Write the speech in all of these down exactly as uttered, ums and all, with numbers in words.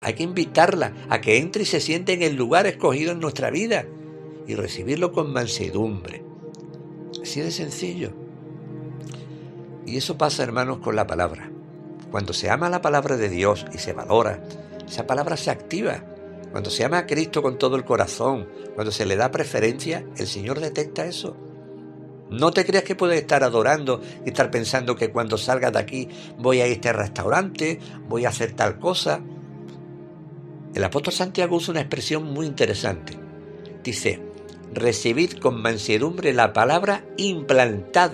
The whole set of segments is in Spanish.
Hay que invitarla a que entre y se siente en el lugar escogido en nuestra vida y recibirlo con mansedumbre. Así de sencillo. Y eso pasa, hermanos, con la palabra. Cuando se ama la palabra de Dios y se valora, esa palabra se activa. Cuando se ama a Cristo con todo el corazón, cuando se le da preferencia, el Señor detecta eso. No te creas que puedes estar adorando y estar pensando que cuando salgas de aquí voy a ir a este restaurante, voy a hacer tal cosa. El apóstol Santiago usa una expresión muy interesante. Dice, recibid con mansedumbre la palabra implantada.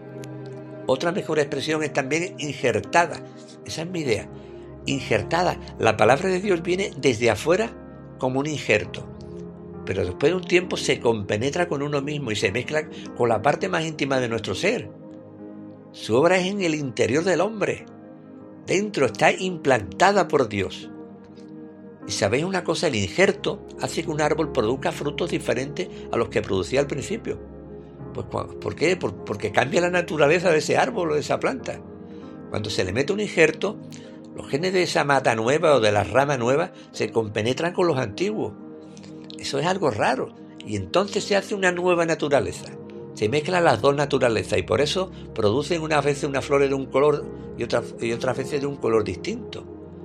Otra mejor expresión es también injertada. Esa es mi idea. Injertada. La palabra de Dios viene desde afuera como un injerto. Pero después de un tiempo se compenetra con uno mismo y se mezcla con la parte más íntima de nuestro ser. Su obra es en el interior del hombre. Dentro está implantada por Dios. Y sabéis una cosa, el injerto hace que un árbol produzca frutos diferentes a los que producía al principio. Pues, ¿por qué? Porque cambia la naturaleza de ese árbol o de esa planta. Cuando se le mete un injerto, los genes de esa mata nueva o de la rama nueva se compenetran con los antiguos. Eso es algo raro. Y entonces se hace una nueva naturaleza. Se mezclan las dos naturalezas y por eso producen unas veces unas flores de un color y otras, y otras veces de un color distinto.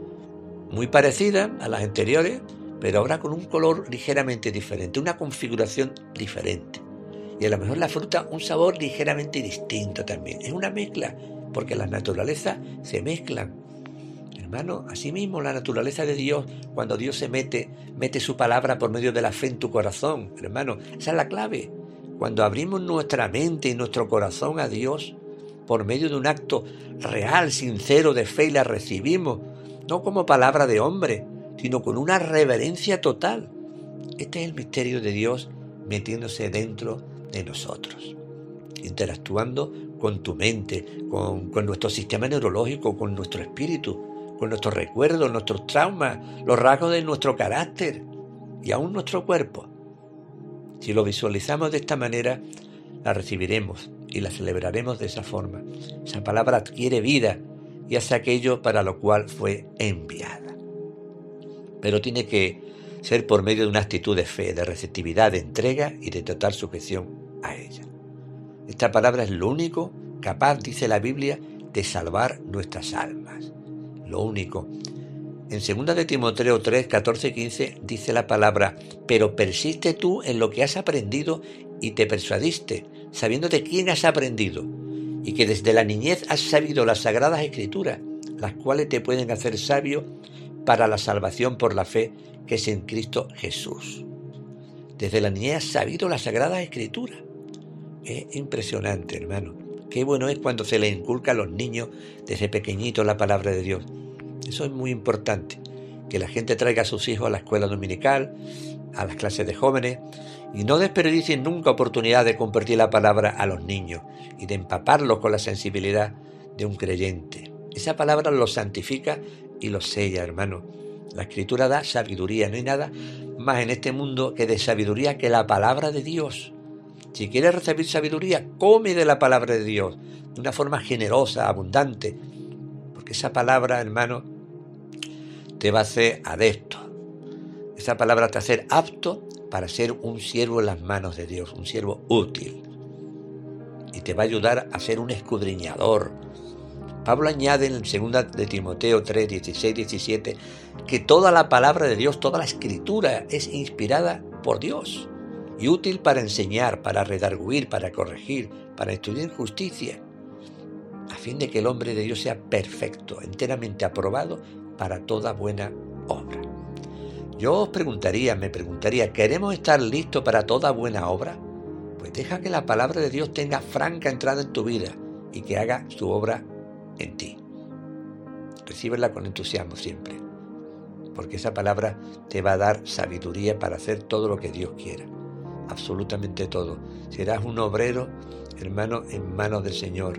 Muy parecida a las anteriores, pero ahora con un color ligeramente diferente, una configuración diferente. Y a lo mejor la fruta un sabor ligeramente distinto también. Es una mezcla, porque las naturalezas se mezclan. Hermano, asimismo la naturaleza de Dios, cuando Dios se mete, mete su palabra por medio de la fe en tu corazón. Hermano, esa es la clave. Cuando abrimos nuestra mente y nuestro corazón a Dios, por medio de un acto real, sincero de fe y la recibimos, no como palabra de hombre, sino con una reverencia total. Este es el misterio de Dios metiéndose dentro de nosotros, interactuando con tu mente, con, con nuestro sistema neurológico, con nuestro espíritu, con nuestros recuerdos, nuestros traumas, los rasgos de nuestro carácter y aún nuestro cuerpo. Si lo visualizamos de esta manera, la recibiremos y la celebraremos de esa forma. Esa palabra adquiere vida y hace aquello para lo cual fue enviada. Pero tiene que ser por medio de una actitud de fe, de receptividad, de entrega y de total sujeción a ella. Esta palabra es lo único capaz, dice la Biblia, de salvar nuestras almas. Lo único. En segunda de Timoteo tres, catorce y quince dice la palabra, pero persiste tú en lo que has aprendido y te persuadiste, sabiendo de quién has aprendido, y que desde la niñez has sabido las sagradas escrituras, las cuales te pueden hacer sabio para la salvación por la fe que es en Cristo Jesús. Desde la niñez has sabido las sagradas escrituras. Es impresionante, hermano. Qué bueno es cuando se le inculca a los niños desde pequeñitos la palabra de Dios. Eso es muy importante, que la gente traiga a sus hijos a la escuela dominical, a las clases de jóvenes, y no desperdicien nunca oportunidad de compartir la palabra a los niños y de empaparlos con la sensibilidad de un creyente. Esa palabra los santifica y los sella, hermano. La Escritura da sabiduría. No hay nada más en este mundo que de sabiduría que la palabra de Dios. Si quieres recibir sabiduría, come de la palabra de Dios de una forma generosa, abundante, porque esa palabra, hermano, te va a hacer adepto. Esa palabra te va a hacer apto para ser un siervo en las manos de Dios, un siervo útil. Y te va a ayudar a ser un escudriñador. Pablo añade en segunda de Timoteo tres, dieciséis, diecisiete, que toda la palabra de Dios, toda la escritura es inspirada por Dios y útil para enseñar, para redarguir, para corregir, para estudiar justicia, a fin de que el hombre de Dios sea perfecto, enteramente aprobado para toda buena obra. Yo os preguntaría, me preguntaría, ¿queremos estar listos para toda buena obra? Pues deja que la palabra de Dios tenga franca entrada en tu vida y que haga su obra en ti. Recíbela con entusiasmo siempre, porque esa palabra te va a dar sabiduría para hacer todo lo que Dios quiera, absolutamente todo. Serás un obrero, hermano, en manos del Señor.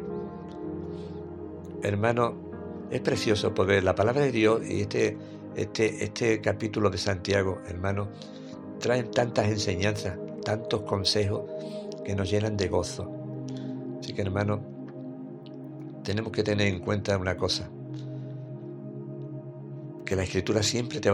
Hermano, es precioso porque la palabra de Dios y este, este, este capítulo de Santiago, hermano, traen tantas enseñanzas, tantos consejos que nos llenan de gozo. Así que, hermano, tenemos que tener en cuenta una cosa. que la Escritura siempre te va